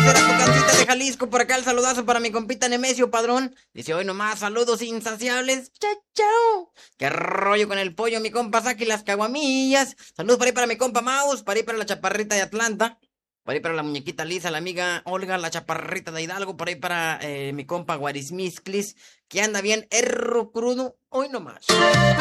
era tu cancita de Jalisco. Por acá el saludazo para mi compita Nemesio Padrón. Dice hoy nomás, saludos insaciables. Chao, chao. Qué rollo con el pollo, mi compa Saki, las caguamillas. Saludos para ahí para mi compa Maus, para ahí para la chaparrita de Atlanta. Por ahí para la muñequita Lisa, la amiga Olga, la chaparrita de Hidalgo. Por ahí para mi compa Guarismisclis, que anda bien erro crudo. Hoy nomás.